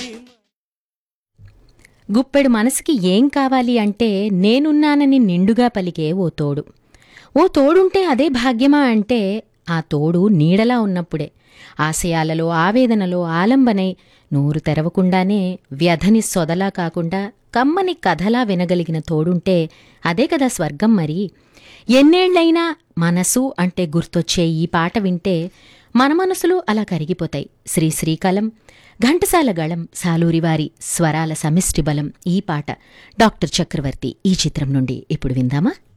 గుప్పెడు మనసుకి ఏం కావాలి అంటే నేనున్నానని నిండుగా పలికే ఓ తోడు. ఓ తోడుంటే అదే భాగ్యమా అంటే ఆ తోడు నీడలా ఉన్నప్పుడే. ఆశయాలలో ఆవేదనలో ఆలంబనై నోరు తెరవకుండానే వ్యధని సొదలా కాకుండా కమ్మని కథలా వినగలిగిన తోడుంటే అదే కదా స్వర్గం మరి. ఎన్నేళ్లైనా మనసు అంటే గుర్తొచ్చే ఈ పాట వింటే మన మనసులు అలా కరిగిపోతాయి. శ్రీశ్రీకలం ఘంటసాల గళం సాలూరివారి స్వరాల సమిష్టి బలం ఈ పాట. డాక్టర్ చక్రవర్తి ఈ చిత్రం నుండి ఇప్పుడు విందామా?